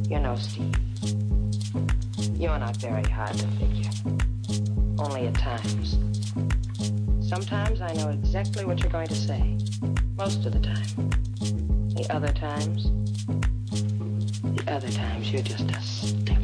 You know, Steve, you're not very hard to figure. Only at times. Sometimes I know exactly what you're going to say. Most of the time. The other times, you're just a stupid.